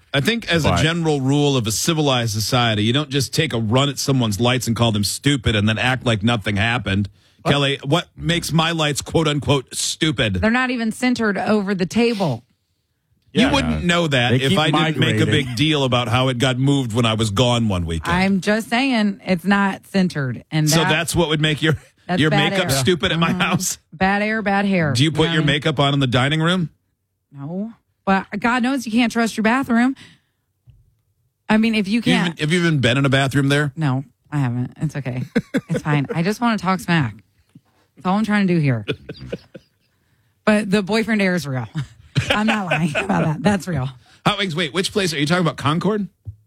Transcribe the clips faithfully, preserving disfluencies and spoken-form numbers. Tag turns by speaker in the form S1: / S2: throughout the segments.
S1: I think as
S2: But-
S1: a general rule of a civilized society, you don't just take a run at someone's lights and call them stupid and then act like nothing happened. What? Kelly, what makes my lights quote unquote stupid?
S3: They're not even centered over the table.
S1: You
S2: Yeah.
S1: wouldn't know that
S2: They
S1: if
S2: keep
S1: I didn't make a
S2: migrating.
S1: big deal about how it got moved when I was gone one weekend.
S3: I'm just saying it's not centered. And
S1: so
S3: that-
S1: that's what would make your
S3: That's
S1: your
S3: bad
S1: makeup
S3: air.
S1: stupid at my
S3: Mhm.
S1: house?
S3: bad air, bad hair.
S1: Do you put
S3: know
S1: your
S3: what I mean?
S1: makeup on in the dining room?
S3: No. But God knows you can't trust your bathroom. I mean, if you
S1: You
S3: can't.
S1: even, have you even been in a bathroom there?
S3: No, I haven't. It's okay. It's fine. I just want to talk smack. That's all I'm trying to do here. But the boyfriend air is real. I'm not lying about that. That's real.
S1: Hot Wings, wait, which place? Are you talking about Concord?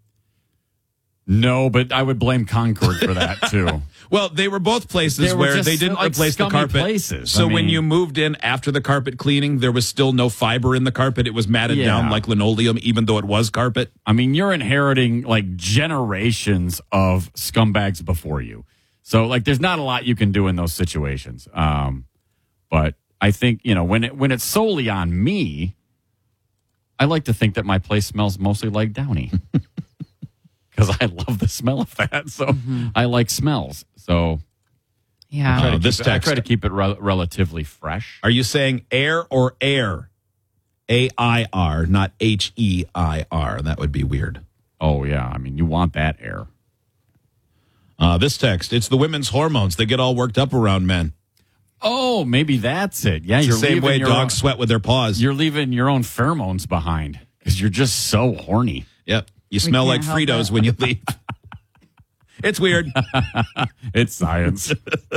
S2: No, but I would blame Concord for that, too.
S1: Well, they were both places
S2: They were
S1: where
S2: just,
S1: they didn't
S2: like,
S1: replace the
S2: scummy
S1: carpet.
S2: places.
S1: So
S2: I
S1: when
S2: mean-
S1: you moved in after the carpet cleaning, there was still no fiber in the carpet. It was matted
S2: Yeah.
S1: down like linoleum, even though it was carpet.
S2: I mean, you're inheriting like generations of scumbags before you. So like there's not a lot you can do in those situations. Um, but I think, you know, when it when it's solely on me, I like to think that my place smells mostly like Downy. Because I love the smell of that. So
S3: Mm-hmm.
S2: I like smells. So
S3: Yeah.
S2: I try
S1: Oh,
S2: to
S1: this
S2: keep it, I
S1: text-
S2: try to keep it rel- relatively fresh.
S1: Are you saying air or air? A I R, not H E I R. That would be weird.
S2: Oh, yeah. I mean, you want that air.
S1: Uh, this text, it's the women's hormones. They get all worked up around men.
S2: Oh, maybe that's it. Yeah,
S1: It's
S2: you're
S1: the same
S2: leaving
S1: way
S2: your
S1: dogs
S2: own-
S1: sweat with their paws.
S2: You're leaving your own pheromones behind because you're just so horny.
S1: Yep. You smell like
S3: can't help
S1: Fritos
S3: it.
S1: when you leave. It's weird.
S2: It's science.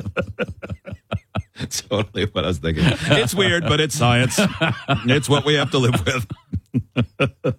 S1: Totally what I was thinking. It's weird, but it's science. It's what we have to live with.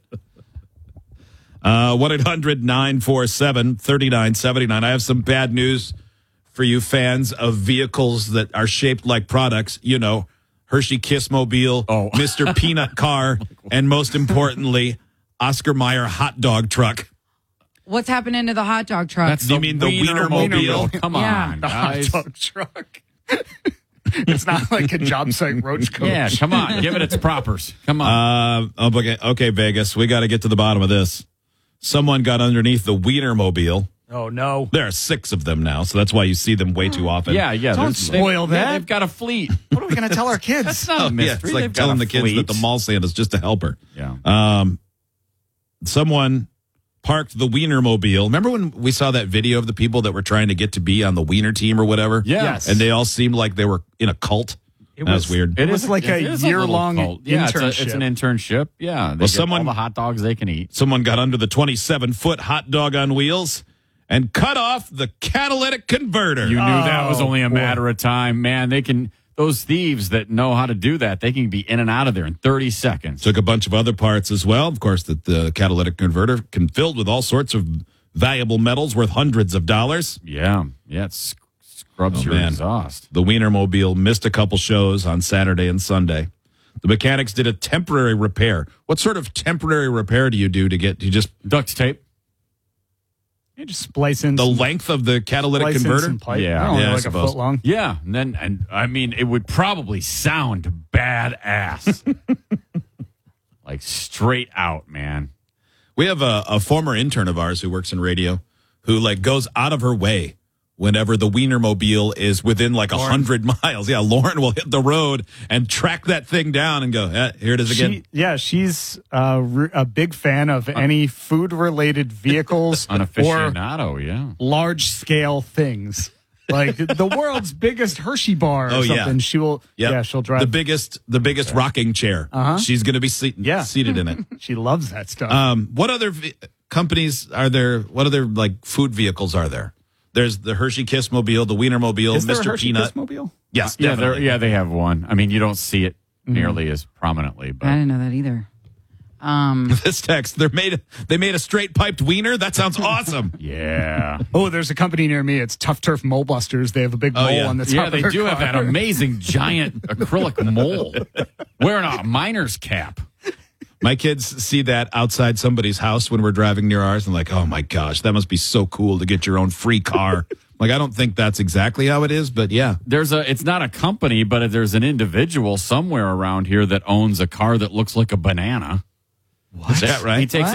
S1: Uh, one eight hundred nine four seven three nine seven nine. I have some bad news for you fans of vehicles that are shaped like products. You know, Hershey Kiss Mobile,
S2: Oh.
S1: Mister Peanut Car, and most importantly, Oscar Mayer hot dog truck.
S3: What's happening to the hot dog truck?
S1: Do you mean the Wienermobile?
S2: Come
S3: Yeah.
S2: on,
S4: The hot
S2: guys.
S4: dog truck. It's not like a job site roach coach.
S2: Yeah, come on. Give it its propers. Come on.
S1: Uh, okay, okay, Vegas. We got to get to the bottom of this. Someone got underneath the Wienermobile.
S4: Oh, no.
S1: There are six of them now, so that's why you see them way too often.
S2: yeah, yeah.
S4: Don't
S2: there's-
S4: spoil
S2: they-
S4: that.
S2: They've got a fleet.
S4: What are we going to tell our kids?
S2: That's not a
S1: Oh, yeah,
S2: mystery.
S1: it's like
S2: They've got
S1: telling
S2: a
S1: the kids
S2: fleet.
S1: that the mall Santa's just a helper.
S2: Yeah.
S1: Um, someone parked the Wienermobile. Remember when we saw that video of the people that were trying to get to be on the Wiener team or whatever?
S2: Yeah.
S4: Yes.
S1: And they all seemed like they were in a cult.
S4: It
S1: that was,
S4: was-
S1: weird.
S4: It was like
S2: it
S4: a
S2: is little
S4: year-long
S2: cult. Yeah, it's, a, it's
S4: internship.
S2: an internship. Yeah. They
S1: Well,
S2: get
S1: someone-
S2: all the hot dogs they can eat.
S1: Someone got under the twenty-seven foot hot dog on wheels and cut off the catalytic converter.
S2: You knew that was
S4: Oh,
S2: only a
S4: boy.
S2: matter of time. Man, they can, those thieves that know how to do that, they can be in and out of there in thirty seconds.
S1: Took a bunch of other parts as well. Of course, that the catalytic converter can filled with all sorts of valuable metals worth hundreds of dollars.
S2: Yeah. Yeah. It sc- scrubs
S1: Oh,
S2: your
S1: man.
S2: exhaust.
S1: The Wienermobile missed a couple shows on Saturday and Sunday. The mechanics did a temporary repair. What sort of temporary repair do you do to get, do you just,
S2: Duct tape.
S4: You just splice in
S1: the
S4: some,
S1: length of the catalytic
S4: splice in
S1: converter?
S4: some pipe.
S2: Yeah.
S4: Only
S1: Yeah, I
S4: like a
S1: suppose.
S4: foot long.
S2: Yeah, and then and I mean it would probably sound badass. Like straight out, man.
S1: We have a, a former intern of ours who works in radio who like goes out of her way whenever the Wienermobile is within like a hundred miles. Yeah, Lauren will hit the road and track that thing down and go, eh, here it is again.
S4: She, yeah, she's uh, re- a big fan of any food-related vehicles
S2: An
S4: or
S2: aficionado, yeah.
S4: large-scale things. Like the world's biggest Hershey bar or
S1: Oh, yeah.
S4: something. She will,
S1: Yep.
S4: yeah, she'll drive.
S1: the biggest, the biggest rocking chair.
S4: Uh-huh.
S1: She's going to be seat,
S4: Yeah.
S1: seated in it.
S4: she loves that stuff.
S1: Um, what other ve- companies are there? What other like food vehicles are there? There's the Hershey Kiss Mobile, the Wienermobile,
S4: Is there a
S1: Mister
S4: Hershey
S1: Peanut.
S4: Kiss Mobile?
S1: Yes,
S2: Yeah,
S1: definitely.
S2: they're- yeah, they have one. I mean, you don't see it nearly as prominently,
S3: I
S2: but
S3: didn't know that either. Um,
S1: This text, they're made. They made a straight piped wiener. That sounds awesome.
S2: yeah.
S4: Oh, there's a company near me. It's Tough Turf Mole Busters. They have a big
S1: Oh,
S4: mole
S1: yeah.
S4: on the top
S2: Yeah,
S4: of
S2: they
S4: their
S2: do have
S4: car.
S2: that amazing giant acrylic mole wearing a miner's cap.
S1: My kids see that outside somebody's house when we're driving near ours and like, oh my gosh, that must be so cool to get your own free car. Like, I don't think that's exactly how it is, but yeah.
S2: There's a it's not a company, but there's an individual somewhere around here that owns a car that looks like a banana.
S1: Is that right?
S2: He takes